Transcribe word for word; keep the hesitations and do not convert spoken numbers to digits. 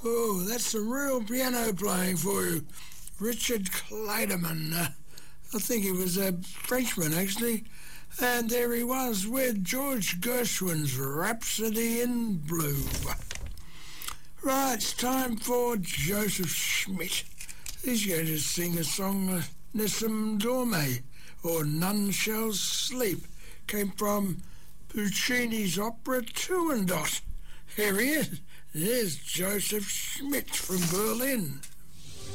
Oh, that's some real piano playing for you. Richard Clayderman. Uh, I think he was a Frenchman, actually. And there he was with George Gershwin's Rhapsody in Blue. Right, it's time for Joseph Schmidt. He's going to sing a song, uh, Nessun Dorme, or None Shall Sleep. Came from Puccini's opera Turandot. Here he is. Here's Joseph Schmidt from Berlin.